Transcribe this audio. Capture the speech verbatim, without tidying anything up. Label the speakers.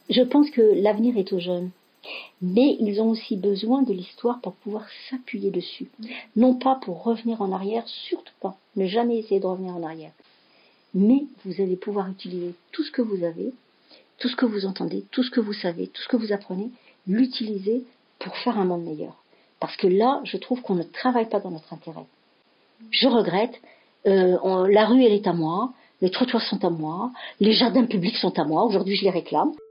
Speaker 1: Je pense que l'avenir est aux jeunes. Mais ils ont aussi besoin de l'histoire pour pouvoir s'appuyer dessus. Non pas pour revenir en arrière, surtout pas. Ne jamais essayer de revenir en arrière. Mais vous allez pouvoir utiliser tout ce que vous avez, tout ce que vous entendez, tout ce que vous savez, tout ce que vous apprenez, l'utiliser pour faire un monde meilleur. Parce que là, je trouve qu'on ne travaille pas dans notre intérêt. Je regrette, euh, on, la rue elle est à moi, les trottoirs sont à moi, les jardins publics sont à moi, aujourd'hui je les réclame.